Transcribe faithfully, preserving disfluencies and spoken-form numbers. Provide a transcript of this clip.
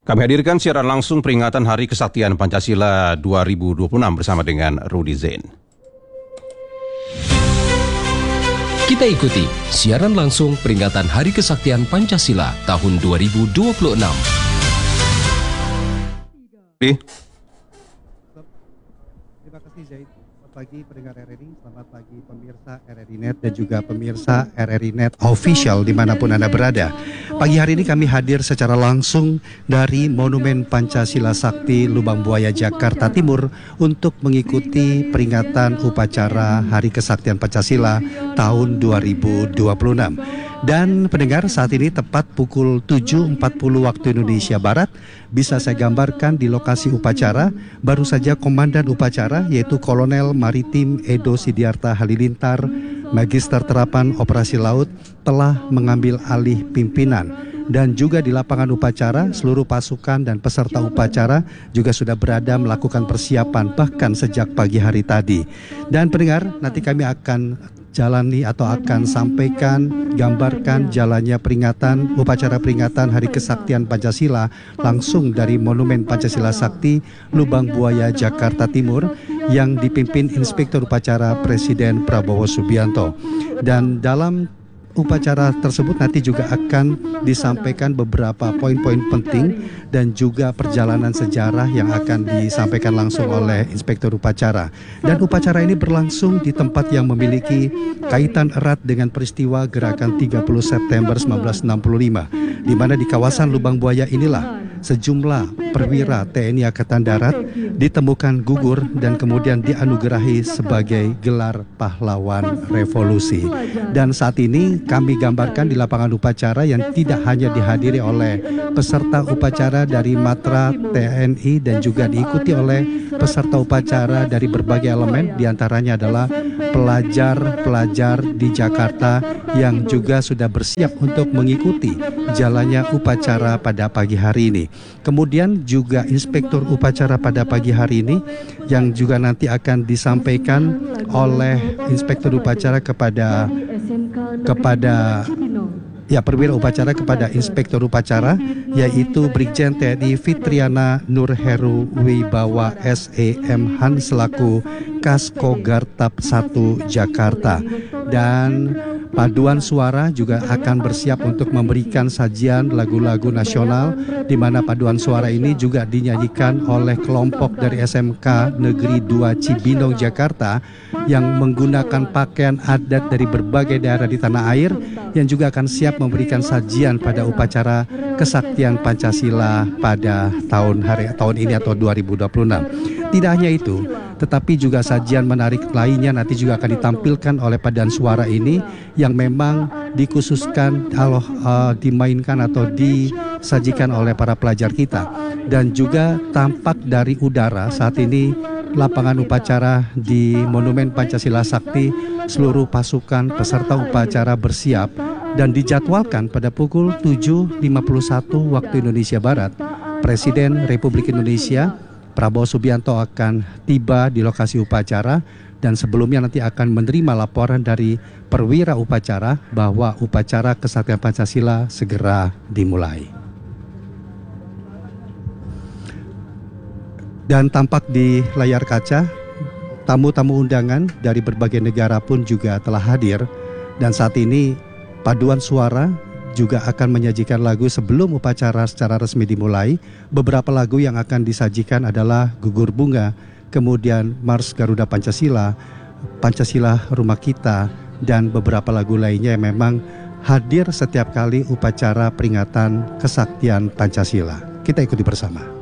Kami hadirkan siaran langsung peringatan Hari Kesaktian Pancasila dua ribu dua puluh enam bersama dengan Rudy Zain. Kita ikuti siaran langsung peringatan Hari Kesaktian Pancasila tahun dua ribu dua puluh enam. Terima kasih Zaid. Selamat pagi pendengar R R I, selamat pagi pemirsa R R I Net dan juga pemirsa R R I Net Official dimanapun Anda berada. Pagi hari ini kami hadir secara langsung dari Monumen Pancasila Sakti Lubang Buaya Jakarta Timur untuk mengikuti peringatan upacara Hari Kesaktian Pancasila tahun dua ribu dua puluh enam. Dan pendengar, saat ini tepat pukul tujuh empat puluh waktu Indonesia Barat, bisa saya gambarkan di lokasi upacara, baru saja Komandan Upacara yaitu Kolonel Maritim Edo Sidiarta Halilintar, Magister Terapan Operasi Laut telah mengambil alih pimpinan. Dan juga di lapangan upacara, seluruh pasukan dan peserta upacara juga sudah berada melakukan persiapan bahkan sejak pagi hari tadi. Dan pendengar, nanti kami akan jalani atau akan sampaikan, gambarkan jalannya peringatan, upacara peringatan Hari Kesaktian Pancasila langsung dari Monumen Pancasila Sakti Lubang Buaya Jakarta Timur yang dipimpin Inspektur Upacara Presiden Prabowo Subianto. Dan dalam upacara tersebut nanti juga akan disampaikan beberapa poin-poin penting dan juga perjalanan sejarah yang akan disampaikan langsung oleh Inspektur Upacara. Dan upacara ini berlangsung di tempat yang memiliki kaitan erat dengan peristiwa Gerakan tiga puluh September seribu sembilan ratus enam puluh lima, di mana di kawasan Lubang Buaya inilah sejumlah perwira T N I Angkatan Darat ditemukan gugur dan kemudian dianugerahi sebagai gelar pahlawan revolusi. Dan saat ini kami gambarkan di lapangan upacara yang tidak hanya dihadiri oleh peserta upacara dari Matra T N I dan juga diikuti oleh peserta upacara dari berbagai elemen, diantaranya adalah pelajar-pelajar di Jakarta yang juga sudah bersiap untuk mengikuti jalannya upacara pada pagi hari ini. Kemudian juga Inspektur Upacara pada pagi hari ini yang juga nanti akan disampaikan oleh Inspektur Upacara kepada kepada ya perwira upacara kepada Inspektur Upacara, yaitu Brigjen T N I Fitriana Nurheru Wibawa S E M Han selaku Kasko Gartap satu Jakarta. Dan paduan suara juga akan bersiap untuk memberikan sajian lagu-lagu nasional, di mana paduan suara ini juga dinyanyikan oleh kelompok dari S M K Negeri dua Cibinong Jakarta yang menggunakan pakaian adat dari berbagai daerah di tanah air yang juga akan siap memberikan sajian pada upacara Kesaktian Pancasila pada tahun hari tahun ini atau dua ribu dua puluh enam. Tidak hanya itu, tetapi juga sajian menarik lainnya nanti juga akan ditampilkan oleh paduan suara ini yang memang dikhususkan kalau uh, dimainkan atau disajikan oleh para pelajar kita. Dan juga tampak dari udara saat ini lapangan upacara di Monumen Pancasila Sakti, seluruh pasukan peserta upacara bersiap dan dijadwalkan pada pukul tujuh lima puluh satu waktu Indonesia Barat. Presiden Republik Indonesia Prabowo Subianto akan tiba di lokasi upacara dan sebelumnya nanti akan menerima laporan dari perwira upacara bahwa upacara Kesaktian Pancasila segera dimulai. Dan tampak di layar kaca, tamu-tamu undangan dari berbagai negara pun juga telah hadir. Dan saat ini paduan suara juga akan menyajikan lagu sebelum upacara secara resmi dimulai. Beberapa lagu yang akan disajikan adalah Gugur Bunga, kemudian Mars Garuda Pancasila, Pancasila Rumah Kita, dan beberapa lagu lainnya yang memang hadir setiap kali upacara peringatan Kesaktian Pancasila. Kita ikuti bersama.